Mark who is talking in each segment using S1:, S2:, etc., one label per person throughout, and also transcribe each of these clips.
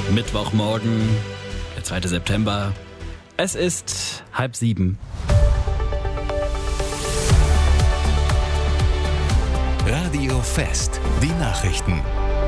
S1: Mittwochmorgen, der 2. September. Es ist 6:30.
S2: Radio Fest, die Nachrichten.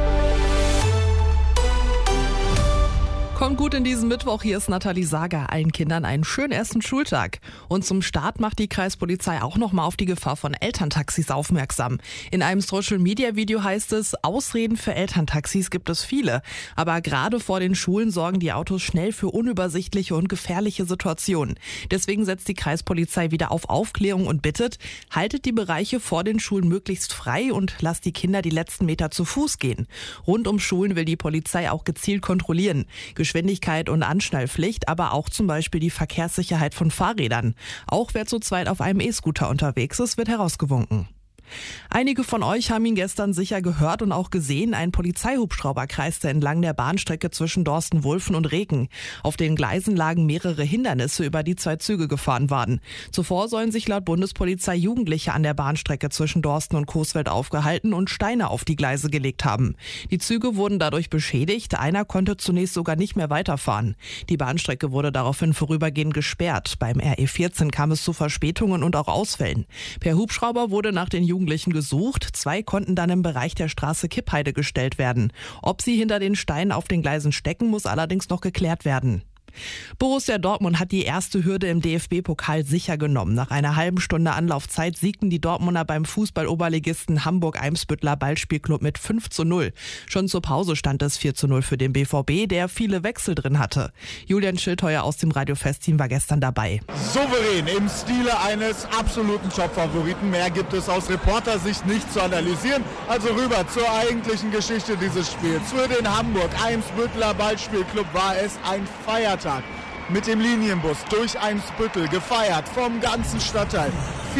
S3: Kommt gut in diesen Mittwoch, hier ist Nathalie Sager. Allen Kindern einen schönen ersten Schultag. Und zum Start macht die Kreispolizei auch nochmal auf die Gefahr von Elterntaxis aufmerksam. In einem Social-Media-Video heißt es, Ausreden für Elterntaxis gibt es viele. Aber gerade vor den Schulen sorgen die Autos schnell für unübersichtliche und gefährliche Situationen. Deswegen setzt die Kreispolizei wieder auf Aufklärung und bittet, haltet die Bereiche vor den Schulen möglichst frei und lasst die Kinder die letzten Meter zu Fuß gehen. Rund um Schulen will die Polizei auch gezielt kontrollieren. Geschwindigkeit und Anschnallpflicht, aber auch zum Beispiel die Verkehrssicherheit von Fahrrädern. Auch wer zu zweit auf einem E-Scooter unterwegs ist, wird herausgewunken. Einige von euch haben ihn gestern sicher gehört und auch gesehen. Ein Polizeihubschrauber kreiste entlang der Bahnstrecke zwischen Dorsten-Wulfen und Reken. Auf den Gleisen lagen mehrere Hindernisse, über die 2 Züge gefahren waren. Zuvor sollen sich laut Bundespolizei Jugendliche an der Bahnstrecke zwischen Dorsten und Coesfeld aufgehalten und Steine auf die Gleise gelegt haben. Die Züge wurden dadurch beschädigt. Einer konnte zunächst sogar nicht mehr weiterfahren. Die Bahnstrecke wurde daraufhin vorübergehend gesperrt. Beim RE14 kam es zu Verspätungen und auch Ausfällen. Per Hubschrauber wurde nach den Jugendlichen gesucht. 2 konnten dann im Bereich der Straße Kippheide gestellt werden. Ob sie hinter den Steinen auf den Gleisen stecken, muss allerdings noch geklärt werden. Borussia Dortmund hat die erste Hürde im DFB-Pokal sicher genommen. Nach einer halben Stunde Anlaufzeit siegten die Dortmunder beim Fußball-Oberligisten Hamburg-Eimsbütteler Ballspielclub mit 5:0. Schon zur Pause stand es 4:0 für den BVB, der viele Wechsel drin hatte. Julian Schildheuer aus dem Radio Fest-Team war gestern dabei.
S4: Souverän im Stile eines absoluten Top-Favoriten. Mehr gibt es aus Reportersicht nicht zu analysieren. Also rüber zur eigentlichen Geschichte dieses Spiels. Für den Hamburg-Eimsbütteler Ballspielclub war es ein Feiertag. Mit dem Linienbus durch Eimsbüttel, gefeiert vom ganzen Stadtteil.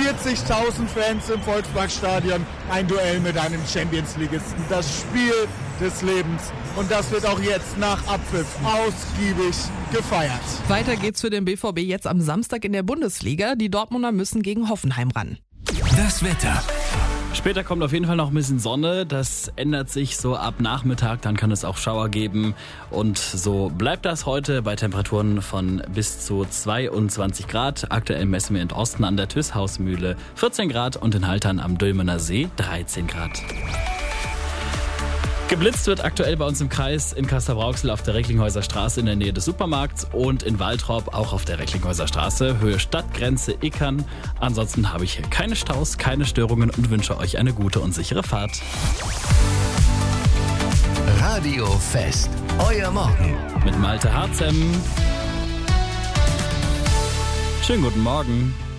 S4: 40.000 Fans im Volksparkstadion, ein Duell mit einem Champions-Ligisten. Das Spiel des Lebens. Und das wird auch jetzt nach Abpfiff ausgiebig gefeiert.
S3: Weiter geht's für den BVB jetzt am Samstag in der Bundesliga. Die Dortmunder müssen gegen Hoffenheim ran.
S2: Das Wetter.
S1: Später kommt auf jeden Fall noch ein bisschen Sonne. Das ändert sich so ab Nachmittag. Dann kann es auch Schauer geben. Und so bleibt das heute bei Temperaturen von bis zu 22 Grad. Aktuell messen wir in Osten an der Tüßhausmühle 14 Grad und in Haltern am Dülmener See 13 Grad. Geblitzt wird aktuell bei uns im Kreis in Castrop-Rauxel auf der Recklinghäuser Straße in der Nähe des Supermarkts und in Waltrop auch auf der Recklinghäuser Straße, Höhe Stadtgrenze Ickern. Ansonsten habe ich hier keine Staus, keine Störungen und wünsche euch eine gute und sichere Fahrt.
S2: Radio Fest, euer Morgen.
S1: Mit Malte Harzem. Schönen guten Morgen.